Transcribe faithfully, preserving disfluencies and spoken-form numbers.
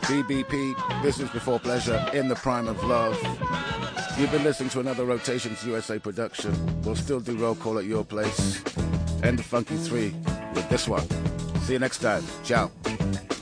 B B P, Business Before Pleasure, In the Prime of Love. You've been listening to another Rotations U S A production. We'll still do roll call at your place. End the Funky three with this one. See you next time. Ciao.